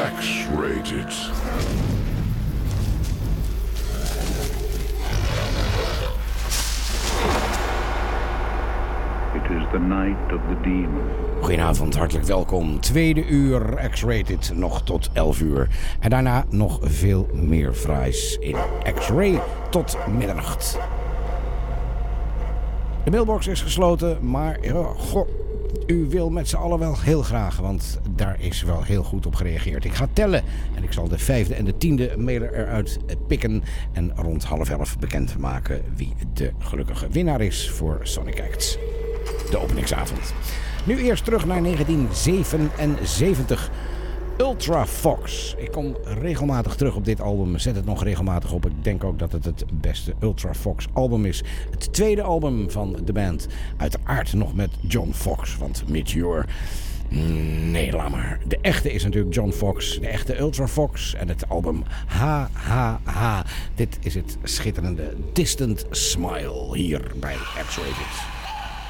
X-Rated. It is the night of the demon. Goedenavond, hartelijk welkom. Tweede uur X-Rated, nog tot 11 uur. En daarna nog veel meer fraais in X-Ray tot middernacht. De mailbox is gesloten, maar u wil met z'n allen wel heel graag, want daar is wel heel goed op gereageerd. Ik ga tellen en ik zal de 5e en de 10e mailer eruit pikken en rond 10:30 bekendmaken wie de gelukkige winnaar is voor Sonic Acts. De openingsavond. Nu eerst terug naar 1977. Ultra Fox. Ik kom regelmatig terug op dit album. Zet het nog regelmatig op. Ik denk ook dat het het beste Ultra Fox album is. Het tweede album van de band. Uiteraard nog met John Fox. Want Meteor... Nee, laat maar. De echte is natuurlijk John Fox. De echte Ultra Fox. En het album HHH. Dit is het schitterende Distant Smile hier bij X-Rated.